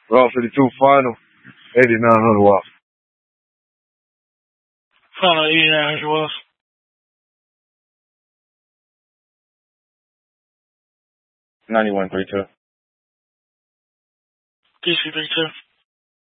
Raw 52 final, 8,900 watts. Final 8,900 watts. $91.32. DC 32.